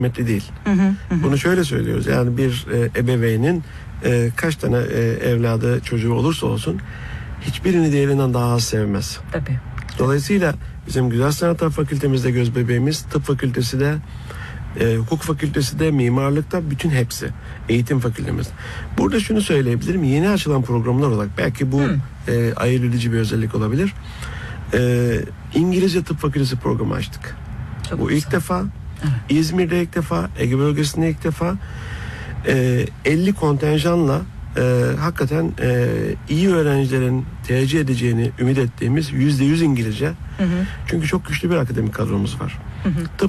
kıymetli değil. Bunu şöyle söylüyoruz. Yani bir ebeveynin kaç tane evladı, çocuğu olursa olsun hiçbirini diğerinden daha az sevmez. Tabii. Dolayısıyla bizim Güzel Sanatlar Fakültemizde göz bebeğimiz, tıp fakültesi de, hukuk fakültesi de, mimarlıkta, bütün hepsi. Eğitim fakültemiz. Burada şunu söyleyebilirim. Yeni açılan programlar olarak belki bu ayırt edici bir özellik olabilir. İngilizce tıp fakültesi programı açtık. Çok bu güzel. ilk defa. İzmir'de ilk defa, Ege bölgesinde ilk defa 50 kontenjanla hakikaten iyi öğrencilerin tercih edeceğini ümit ettiğimiz %100 İngilizce. Çünkü çok güçlü bir akademik kadromuz var. Tıp